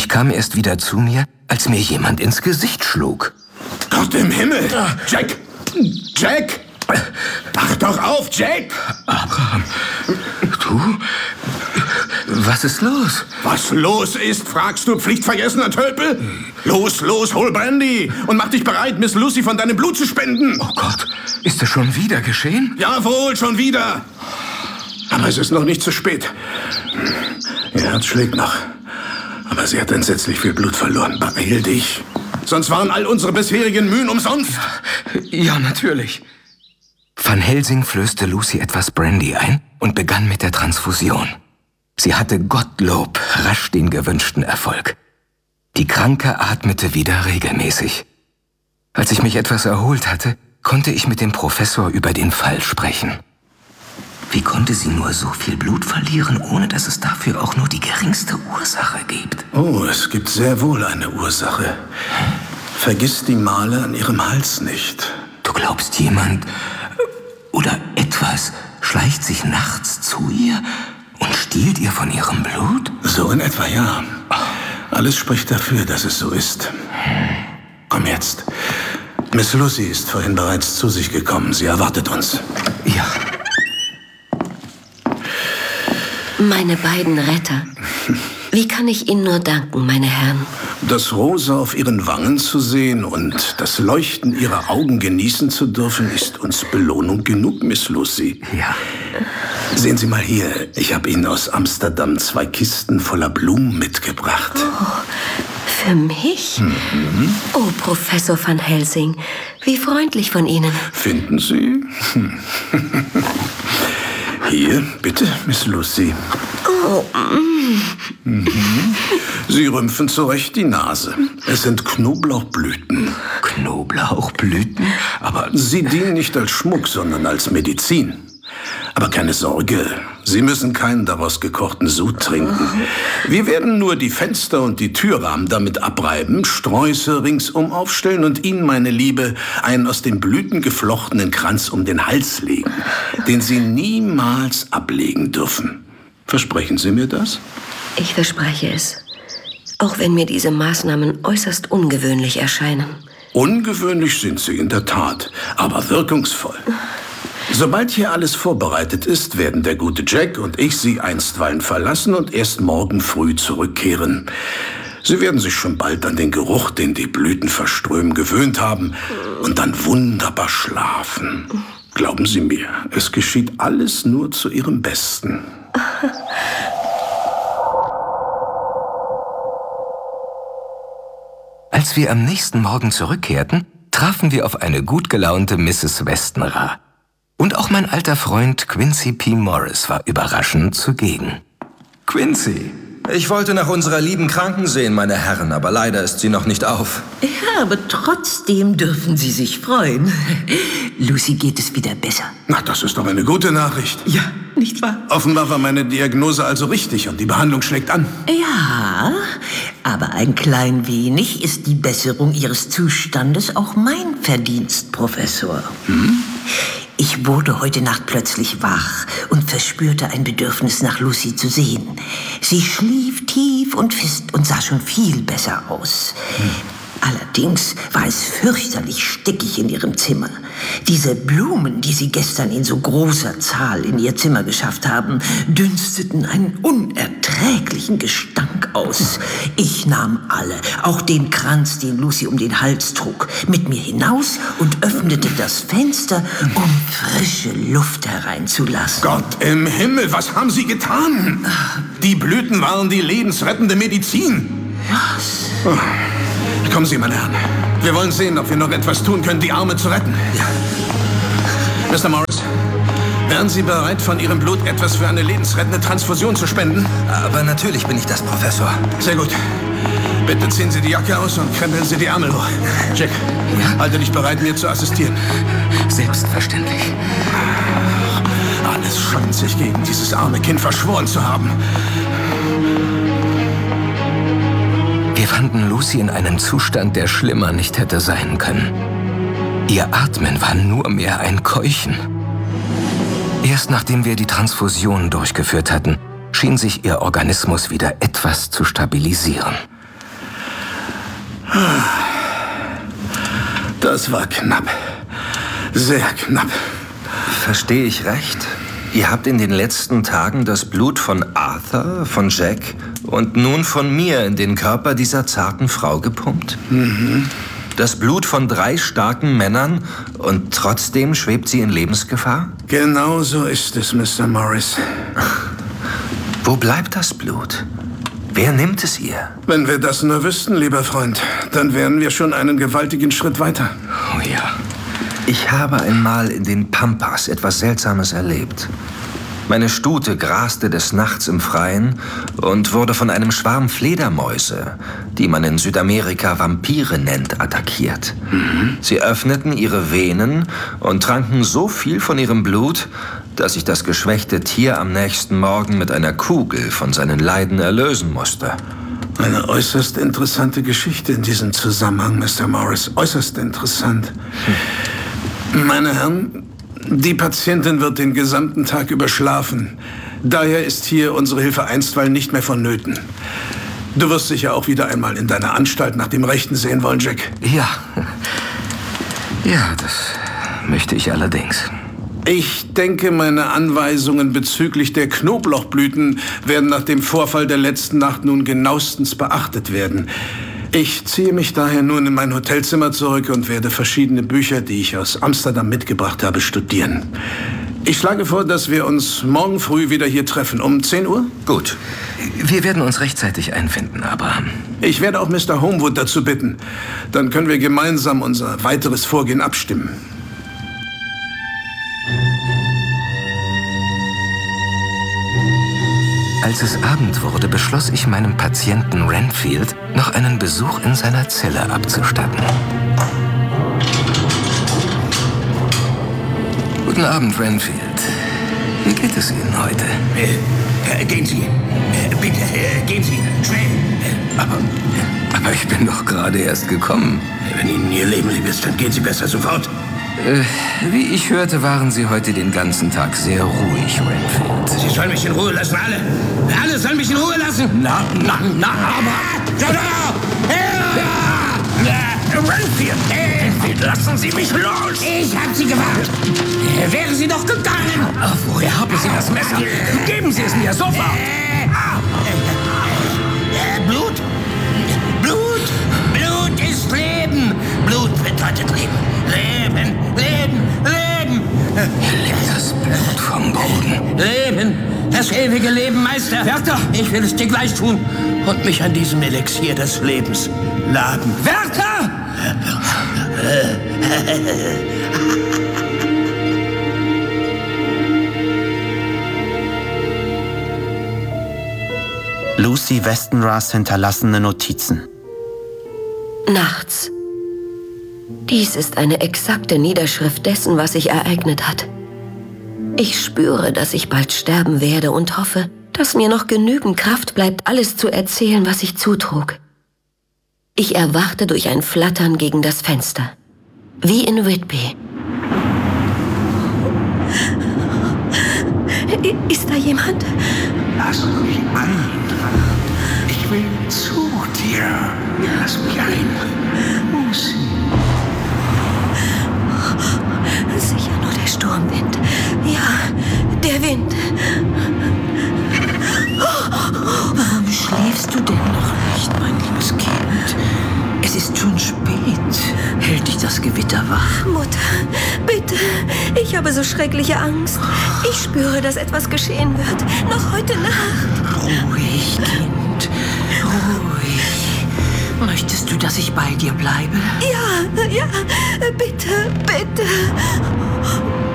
Ich kam erst wieder zu mir, als mir jemand ins Gesicht schlug. Gott im Himmel! Jack! Jack! Wach doch auf, Jack! Abraham, du? Was ist los? Was los ist, fragst du, pflichtvergessener Tölpel? Los, hol Brandy und mach dich bereit, Miss Lucy von deinem Blut zu spenden. Oh Gott, ist das schon wieder geschehen? Jawohl, schon wieder. Aber es ist noch nicht zu spät. Ihr Herz schlägt noch. Aber sie hat entsetzlich viel Blut verloren. Beeil dich. Sonst waren all unsere bisherigen Mühen umsonst. Ja, natürlich. Van Helsing flößte Lucy etwas Brandy ein und begann mit der Transfusion. Sie hatte Gottlob rasch den gewünschten Erfolg. Die Kranke atmete wieder regelmäßig. Als ich mich etwas erholt hatte, konnte ich mit dem Professor über den Fall sprechen. Wie konnte sie nur so viel Blut verlieren, ohne dass es dafür auch nur die geringste Ursache gibt? Oh, es gibt sehr wohl eine Ursache. Vergiss die Male an ihrem Hals nicht. Du glaubst, jemand oder etwas schleicht sich nachts zu ihr und stiehlt ihr von ihrem Blut? So in etwa, ja. Alles spricht dafür, dass es so ist. Komm jetzt. Miss Lucy ist vorhin bereits zu sich gekommen. Sie erwartet uns. Ja. Meine beiden Retter. Wie kann ich Ihnen nur danken, meine Herren? Das Rosa auf ihren Wangen zu sehen und das Leuchten ihrer Augen genießen zu dürfen, ist uns Belohnung genug, Miss Lucy. Ja. Sehen Sie mal hier, ich habe Ihnen aus Amsterdam 2 Kisten voller Blumen mitgebracht. Oh, für mich? Mhm. Oh, Professor Van Helsing, wie freundlich von Ihnen. Finden Sie? Hier, bitte, Miss Lucy. Oh, Sie rümpfen zurecht die Nase. Es sind Knoblauchblüten. Knoblauchblüten? Aber sie dienen nicht als Schmuck, sondern als Medizin. Aber keine Sorge, Sie müssen keinen daraus gekochten Sud trinken. Wir werden nur die Fenster und die Türrahmen damit abreiben, Sträuße ringsum aufstellen und Ihnen, meine Liebe, einen aus den Blüten geflochtenen Kranz um den Hals legen, den Sie niemals ablegen dürfen. Versprechen Sie mir das? Ich verspreche es. Auch wenn mir diese Maßnahmen äußerst ungewöhnlich erscheinen. Ungewöhnlich sind sie in der Tat, aber wirkungsvoll. Sobald hier alles vorbereitet ist, werden der gute Jack und ich Sie einstweilen verlassen und erst morgen früh zurückkehren. Sie werden sich schon bald an den Geruch, den die Blüten verströmen, gewöhnt haben und dann wunderbar schlafen. Glauben Sie mir, es geschieht alles nur zu Ihrem Besten. Als wir am nächsten Morgen zurückkehrten, trafen wir auf eine gut gelaunte Mrs. Westenra. Und auch mein alter Freund Quincy P. Morris war überraschend zugegen. Quincy, ich wollte nach unserer lieben Kranken sehen, meine Herren, aber leider ist sie noch nicht auf. Ja, aber trotzdem dürfen Sie sich freuen. Lucy geht es wieder besser. Na, das ist doch eine gute Nachricht. Ja, nicht wahr? Offenbar war meine Diagnose also richtig und die Behandlung schlägt an. Ja, aber ein klein wenig ist die Besserung Ihres Zustandes auch mein Verdienst, Professor. Ich wurde heute Nacht plötzlich wach und verspürte ein Bedürfnis, nach Lucy zu sehen. Sie schlief tief und fest und sah schon viel besser aus. Allerdings war es fürchterlich stickig in ihrem Zimmer. Diese Blumen, die sie gestern in so großer Zahl in ihr Zimmer geschafft haben, dünsteten einen unerträglichen Gestank aus. Ich nahm alle, auch den Kranz, den Lucy um den Hals trug, mit mir hinaus und öffnete das Fenster, um frische Luft hereinzulassen. Gott im Himmel, was haben Sie getan? Die Blüten waren die lebensrettende Medizin. Was? Oh. Kommen Sie, meine Herren. Wir wollen sehen, ob wir noch etwas tun können, die Arme zu retten. Ja. Mr. Morris, wären Sie bereit, von Ihrem Blut etwas für eine lebensrettende Transfusion zu spenden? Aber natürlich bin ich das, Professor. Sehr gut. Bitte ziehen Sie die Jacke aus und krempeln Sie die Ärmel hoch. Jack, halte dich bereit, mir zu assistieren. Selbstverständlich. Alles scheint sich gegen dieses arme Kind verschworen zu haben. Wir fanden Lucy in einem Zustand, der schlimmer nicht hätte sein können. Ihr Atmen war nur mehr ein Keuchen. Erst nachdem wir die Transfusion durchgeführt hatten, schien sich ihr Organismus wieder etwas zu stabilisieren. Das war knapp. Sehr knapp. Verstehe ich recht? Ihr habt in den letzten Tagen das Blut von Arthur, von Jack und nun von mir in den Körper dieser zarten Frau gepumpt? Mhm. Das Blut von 3 starken Männern und trotzdem schwebt sie in Lebensgefahr? Genau so ist es, Mr. Morris. Wo bleibt das Blut? Wer nimmt es ihr? Wenn wir das nur wüssten, lieber Freund, dann wären wir schon einen gewaltigen Schritt weiter. Oh ja. Ich habe einmal in den Pampas etwas Seltsames erlebt. Meine Stute graste des Nachts im Freien und wurde von einem Schwarm Fledermäuse, die man in Südamerika Vampire nennt, attackiert. Sie öffneten ihre Venen und tranken so viel von ihrem Blut, dass ich das geschwächte Tier am nächsten Morgen mit einer Kugel von seinen Leiden erlösen musste. Eine äußerst interessante Geschichte in diesem Zusammenhang, Mr. Morris. Äußerst interessant. Meine Herren, die Patientin wird den gesamten Tag über schlafen. Daher ist hier unsere Hilfe einstweilen nicht mehr vonnöten. Du wirst sicher auch wieder einmal in deiner Anstalt nach dem Rechten sehen wollen, Jack. Ja. Ja, das möchte ich allerdings. Ich denke, meine Anweisungen bezüglich der Knoblauchblüten werden nach dem Vorfall der letzten Nacht nun genauestens beachtet werden. Ich ziehe mich daher nun in mein Hotelzimmer zurück und werde verschiedene Bücher, die ich aus Amsterdam mitgebracht habe, studieren. Ich schlage vor, dass wir uns morgen früh wieder hier treffen, um 10 Uhr? Gut. Wir werden uns rechtzeitig einfinden, aber... Ich werde auch Mr. Homewood dazu bitten. Dann können wir gemeinsam unser weiteres Vorgehen abstimmen. Als es Abend wurde, beschloss ich, meinem Patienten Renfield noch einen Besuch in seiner Zelle abzustatten. Guten Abend, Renfield. Wie geht es Ihnen heute? Gehen Sie. Bitte, gehen Sie. Schnell. Aber ich bin doch gerade erst gekommen. Wenn Ihnen Ihr Leben lieb ist, dann gehen Sie besser sofort. Wie ich hörte, waren Sie heute den ganzen Tag sehr ruhig, Renfield. Sie sollen mich in Ruhe lassen, alle. Alle sollen mich in Ruhe lassen. Na, aber... Renfield, lassen Sie mich los. Ich hab Sie gewarnt. Wären Sie doch gegangen. Woher haben Sie das Messer? Geben Sie es mir sofort. Blut. Blut. Blut ist Leben. Blut bedeutet Leben. Leben, Leben, Leben. Das Blut vom Boden. Leben, das ewige Leben, Meister. Wärter! Ich will es dir gleich tun und mich an diesem Elixier des Lebens laben. Wärter! Lucy Westenras hinterlassene Notizen. Nachts. Dies ist eine exakte Niederschrift dessen, was sich ereignet hat. Ich spüre, dass ich bald sterben werde und hoffe, dass mir noch genügend Kraft bleibt, alles zu erzählen, was sich zutrug. Ich erwachte durch ein Flattern gegen das Fenster. Wie in Whitby. Ist da jemand? Lass mich ein. Ich will zu dir. Lass mich ein. Lucy. Sicher nur der Sturmwind. Ja, der Wind. Warum schläfst du denn noch nicht, mein liebes Kind? Es ist schon spät. Hält dich das Gewitter wach? Mutter, bitte. Ich habe so schreckliche Angst. Ich spüre, dass etwas geschehen wird. Noch heute Nacht. Ruhig, Kind. Ruhig. Möchtest du, dass ich bei dir bleibe? Ja, bitte, bitte.